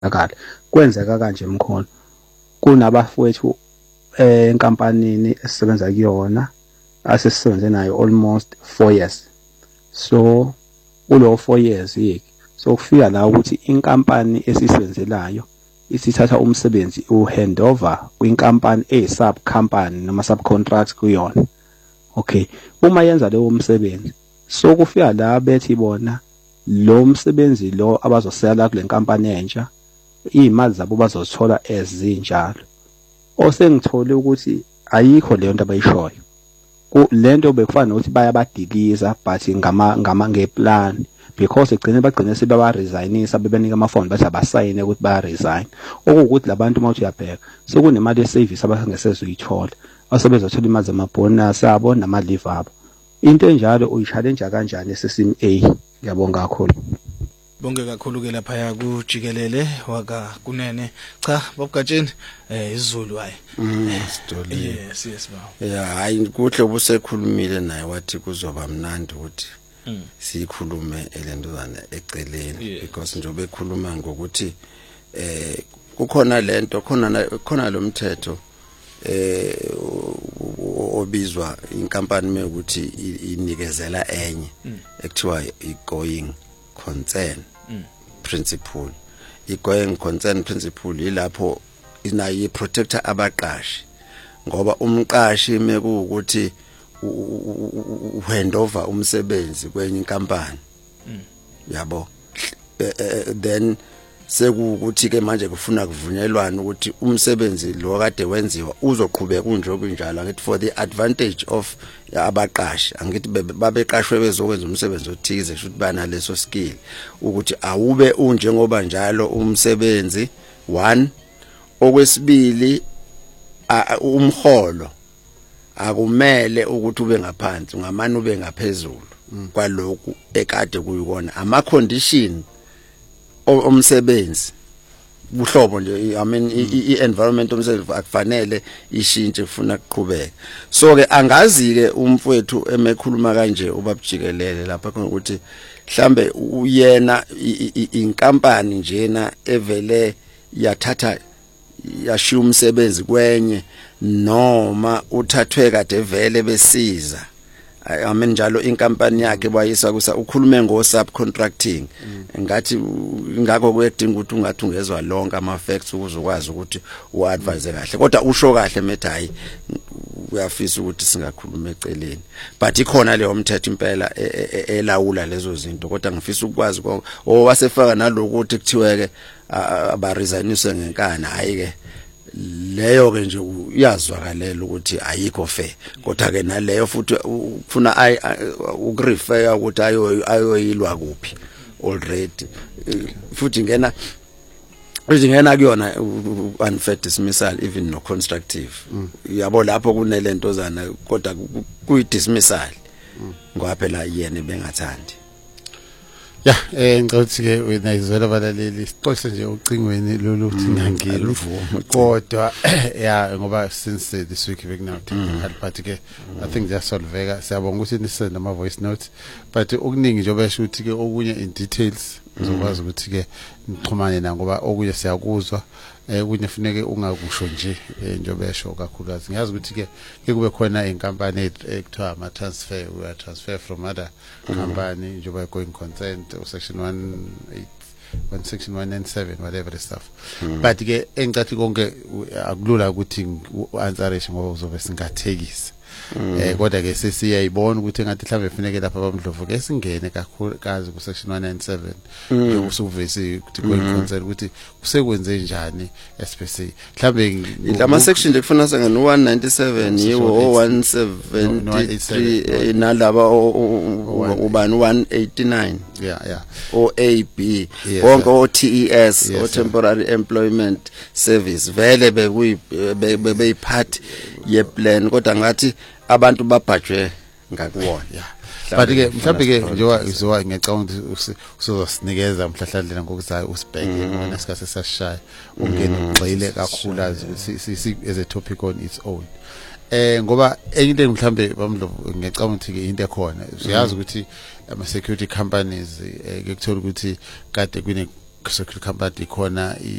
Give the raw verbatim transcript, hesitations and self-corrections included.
akala kwenzeka kanje mkhona kunabafowethu enkampanini esisebenza kuyona asesisebenze nayo almost four years so kulo four years yeke so kufika la ukuthi inkampani esisebenzelayo isithatha umsebenzi u handover kwinkampani e sub company noma subcontract kuyona okay uma yenza leyo umsebenzi so kufika la bethi bona lo msebenzi lo abazosela kule nkampani entsha imali zabo bazothola ezinjalo osengithole ukuthi ayikho leyo nto abayishoyo ku lento bekufana ukuthi bayabadikiza but ngama ngama ngeplan because egcine bagcine sebaba resignisa bebenika amafoni bathi abasayine ukuthi baya resign okuwukuthi labantu mawuthi uyabheka sekunemali yeservice abangasezuyithola asebezothola imali zamabonus abo nama leave abo into enjalo uyichallenge kanjani esesim A ngiyabonga kakhulu bonke kakhulu ke lapha ya kujikelele waka kunene cha babugajeni eh isiZulu hayi Sidoli yes yes ba yeah hayi kuhle obusekhulumile naye wathi kuzoba mnandi ukuthi sikhulume elentuzana eceleni because njobe ekhuluma ngokuthi eh kukhona lento khona khona lo mthetho eh obizwa inkampani mekuthi inikezela enye ekuthiwa i-going concern principle i-going concern principle ilapho inayi protector abaqashi ngoba umqashi mekuwukuthi uhandover umsebenzi kwenye inkampani yabo then sekukuthi ke manje kufuna kuvunyelwana ukuthi umsebenzi lo kade wenziwa uzoqhubeka kunje kunjalo ngithi for the advantage of abaqashi angithi babeqashwe bezokwenza umsebenzi othize should bana leso skill ukuthi awube unjengoba njalo umsebenzi one okwesibili umholo akumele ukuthi ube ngaphansi ngamani ube ngaphezulu kwalokhu ekade kuyikona ama condition omsebenzi buhlobo nje I mean i-environment omsebenzi akufanele ishintshe ufuna ukuqhubeka so ke angazi ke umfowethu emekhuluma kanje ubabujikelele lapha ukuthi mhlambe uyena inkampani njena evele yathatha yashiya umsebenzi kwenye noma uthathwe kade vele besiza I mean njalo inkampani yakhe bayisa kusa ukhulume ngo subcontracting ngathi ngakho kwedinga ukuthi ungathi ungezwa lonke ama facts ukuzokwazi ukuthi uadvise kahle kodwa usho kahle methi hayi uyafisa ukuthi singakhuluma eceleni but ikhona leyo mthetho impela elawula lezo zinto kodwa ngifisa ukwazi owasefaka nalokuthi kuthiwe ke aba resigniswe ngenkana hayi ke leyo ke nje uyazwakalela ukuthi ayikho fair kodwa ke naleyo futhi ufuna ay ukurefer ukuthi ayo ayoyilwa kuphi already futhi ngena uzingena kuyona unfair dismissal even no constructive yabo lapho kunelentozana kodwa kuyi dismissal ngoba phela yena bengathandi ya eh ngicela ke wena izwela abalaleli sixoxe nje ucingweni lolu uthi ngangili kodwa ya ngoba since this week bekunaw technical part ke I think jasolveka siyabonga ukuthi nisend ama voice notes but okuningi nje obesho ukuthi ke okunye in details uzokwazi ukuthi ke nixhumane na ngoba okunye siyakuzwa okunye funeke ungakusho nje njobe esho kakhulukazi ngiyazi ukuthi ke ke kube khona inkampani ekuthiwa ama transfer we are transfer from other company njoba going consent or section one eight one section one ninety-seven whatever the stuff but ke engicathi konke akulula ukuthi uanswerishe ngoba uzobe singathekisa eh kodwa ke sesiyayibona ukuthi ngathi mhlambe efuneke lapha abamdlovu ke singene kakhulu kazi ku section one ninety-seven usuvese ukuthi going concern ukuthi kusekwenze njani especially mhlambe lama section lekufuna sengene one ninety-seven yiwo one seventy-three nalaba ubani one eighty-nine yeah yeah o A B wonke o T E S o temporary employment service vele bekuyi beyiphathi ye plan kodwa ngathi abantu babhajwe ngakuwona yeah but ke mhlawumbe ke njengoba izowa ngiyacabanga ukuthi usozosinikeza mhlahlandlela ngokuzayo usibheke ngona sikase sashaya ungene ugxile kakhulu as a topic on its own eh ngoba enye into mhlawumbe bamdlovu ngiyacabanga ukuthi ke into ekhona siyazi ukuthi ama security companies ke kuthola ukuthi kade kune circular company khona